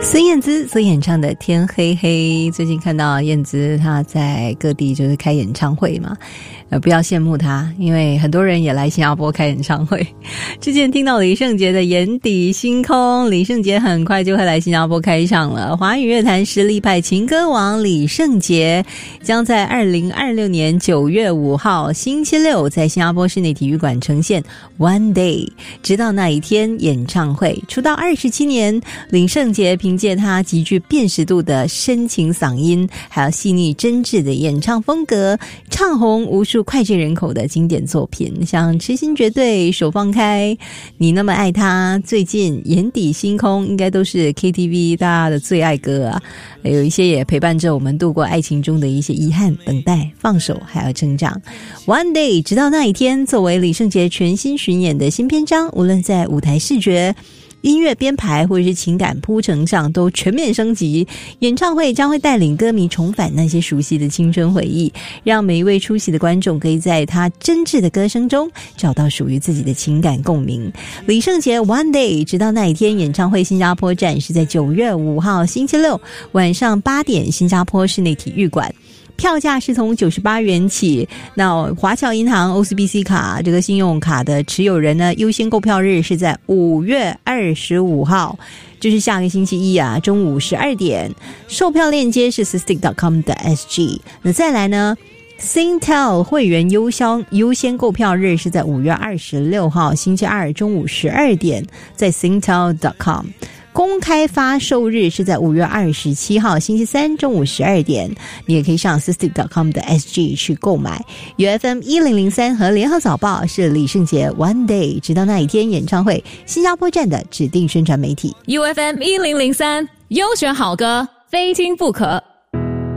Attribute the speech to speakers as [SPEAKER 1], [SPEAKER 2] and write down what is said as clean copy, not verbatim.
[SPEAKER 1] 孙燕姿所演唱的《天黑黑》，最近看到燕姿她在各地就是开演唱会嘛，不要羡慕她，因为很多人也来新加坡开演唱会。之前听到李圣杰的《眼底星空》，李圣杰很快就会来新加坡开唱了。华语乐坛实力派情歌王李圣杰将在2026年9月5号星期六在新加坡室内体育馆呈现 One Day 直到那一天演唱会。出道27年，李圣杰凭借他极具辨识度的深情嗓音，还有细腻真挚的演唱风格，唱红无数脍炙人口的经典作品，像《痴心绝对》、手放开、你那么爱他，最近眼底星空应该都是 KTV 大家的最爱歌啊，有一些也陪伴着我们度过爱情中的一些遗憾、等待、放手还要成长。 One Day 直到那一天作为李圣杰全新巡演的新篇章，无论在舞台视觉、音乐编排或者是情感铺陈上都全面升级。演唱会将会带领歌迷重返那些熟悉的青春回忆，让每一位出席的观众可以在他真挚的歌声中找到属于自己的情感共鸣。李圣杰 One Day 直到那一天演唱会新加坡站是在9月5号星期六晚上8点新加坡室内体育馆，票价是从98元起。那华侨银行 OCBC 卡这个信用卡的持有人呢，优先购票日是在5月25号，就是下个星期一啊，中午12点。售票链接是 sistik.com.sg。 那再来呢，Singtel 会员优先购票日是在5月26号星期二中午12点，在 Singtel.com。公开发售日是在5月27号星期三中午12点，你也可以上 sistik.com.sg 去购买。UFM 1003和联合早报是李圣杰 One Day 直到那一天演唱会新加坡站的指定宣传媒体。
[SPEAKER 2] UFM 1003优选好歌，非听不可。